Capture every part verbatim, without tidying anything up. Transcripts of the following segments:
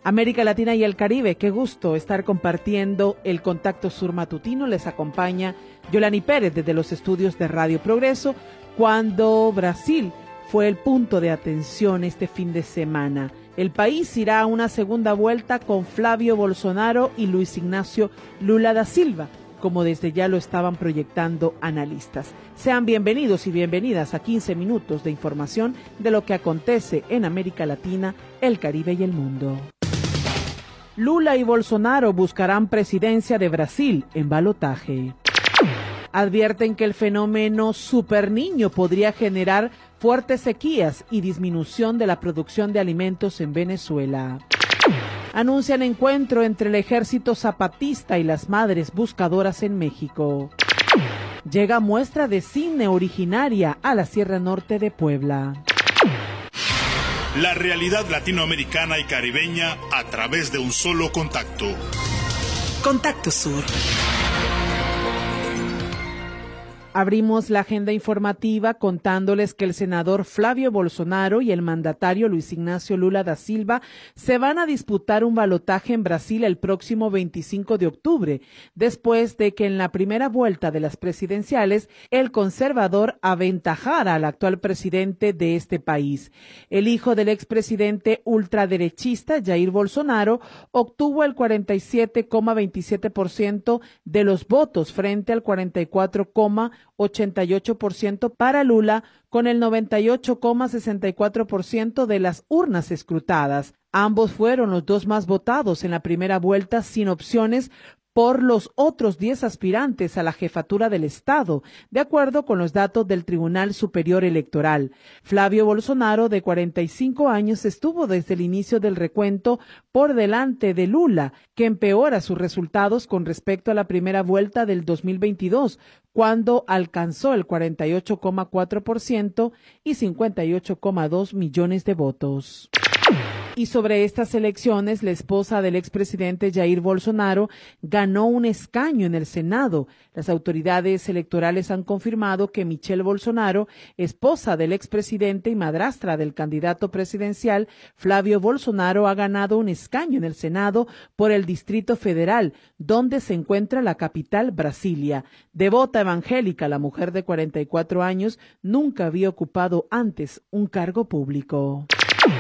América Latina y el Caribe, qué gusto estar compartiendo el Contacto Sur matutino. Les acompaña Yolani Pérez desde los estudios de Radio Progreso, cuando Brasil fue el punto de atención este fin de semana. El país irá a una segunda vuelta con Flavio Bolsonaro y Luis Ignacio Lula da Silva, como desde ya lo estaban proyectando analistas. Sean bienvenidos y bienvenidas a quince minutos de información de lo que acontece en América Latina, el Caribe y el mundo. Lula y Bolsonaro buscarán presidencia de Brasil en balotaje. Advierten que el fenómeno superniño podría generar fuertes sequías y disminución de la producción de alimentos en Venezuela. Anuncian encuentro entre el ejército zapatista y las madres buscadoras en México. Llega muestra de cine originaria a la Sierra Norte de Puebla. La realidad latinoamericana y caribeña a través de un solo contacto. Contacto Sur. Abrimos la agenda informativa contándoles que el senador Flavio Bolsonaro y el mandatario Luis Ignacio Lula da Silva se van a disputar un balotaje en Brasil el próximo veinticinco de octubre, después de que en la primera vuelta de las presidenciales el conservador aventajara al actual presidente de este país. El hijo del expresidente ultraderechista Jair Bolsonaro obtuvo el cuarenta y siete coma veintisiete por ciento de los votos frente al cuarenta y cuatro coma ochenta y ocho por ciento para Lula, con el noventa y ocho coma sesenta y cuatro por ciento de las urnas escrutadas. Ambos fueron los dos más votados en la primera vuelta sin opciones por los otros diez aspirantes a la jefatura del Estado, de acuerdo con los datos del Tribunal Superior Electoral. Flavio Bolsonaro, de cuarenta y cinco años, estuvo desde el inicio del recuento por delante de Lula, que empeora sus resultados con respecto a la primera vuelta del dos mil veintidós, cuando alcanzó el cuarenta y ocho coma cuatro por ciento y cincuenta y ocho coma dos millones de votos. Y sobre estas elecciones, la esposa del expresidente Jair Bolsonaro ganó un escaño en el Senado. Las autoridades electorales han confirmado que Michelle Bolsonaro, esposa del expresidente y madrastra del candidato presidencial Flavio Bolsonaro, ha ganado un escaño en el Senado por el Distrito Federal, donde se encuentra la capital, Brasilia. Devota evangélica, la mujer de cuarenta y cuatro años nunca había ocupado antes un cargo público.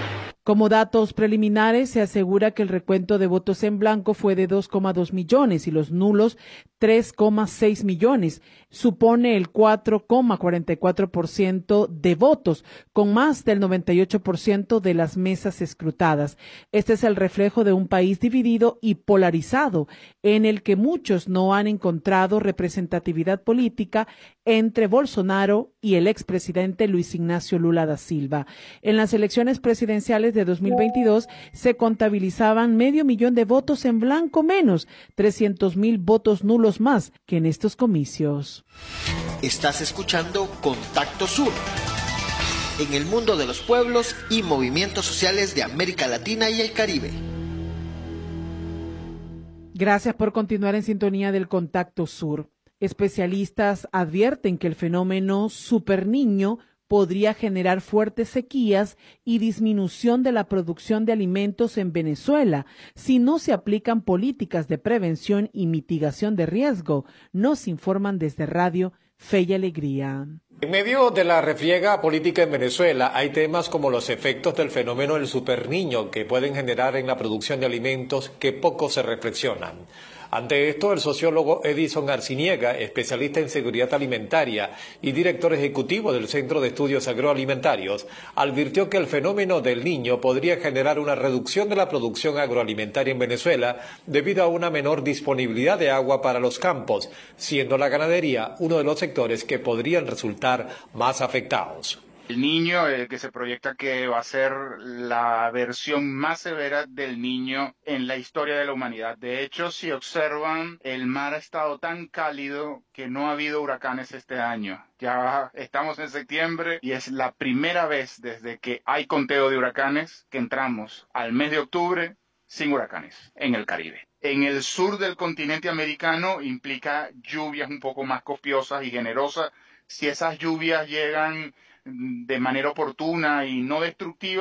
Como datos preliminares, se asegura que el recuento de votos en blanco fue de dos coma dos millones y los nulos tres coma seis millones. Supone el cuatro coma cuarenta y cuatro por ciento de votos, con más del noventa y ocho por ciento de las mesas escrutadas. Este es el reflejo de un país dividido y polarizado, en el que muchos no han encontrado representatividad política entre Bolsonaro y el expresidente Luis Ignacio Lula da Silva. En las elecciones presidenciales de dos mil veintidós se contabilizaban medio millón de votos en blanco menos, trescientos mil votos nulos más que en estos comicios. Estás escuchando Contacto Sur, en el mundo de los pueblos y movimientos sociales de América Latina y el Caribe. Gracias por continuar en sintonía del Contacto Sur. Especialistas advierten que el fenómeno superniño podría generar fuertes sequías y disminución de la producción de alimentos en Venezuela si no se aplican políticas de prevención y mitigación de riesgo, nos informan desde Radio Fe y Alegría. En medio de la refriega política en Venezuela hay temas como los efectos del fenómeno del superniño que pueden generar en la producción de alimentos que poco se reflexionan. Ante esto, el sociólogo Edison Arciniega, especialista en seguridad alimentaria y director ejecutivo del Centro de Estudios Agroalimentarios, advirtió que el fenómeno del Niño podría generar una reducción de la producción agroalimentaria en Venezuela debido a una menor disponibilidad de agua para los campos, siendo la ganadería uno de los sectores que podrían resultar más afectados. El Niño, el que se proyecta que va a ser la versión más severa del Niño en la historia de la humanidad. De hecho, si observan, el mar ha estado tan cálido que no ha habido huracanes este año. Ya estamos en septiembre y es la primera vez desde que hay conteo de huracanes que entramos al mes de octubre sin huracanes en el Caribe. En el sur del continente americano implica lluvias un poco más copiosas y generosas. Si esas lluvias llegan de manera oportuna y no destructiva,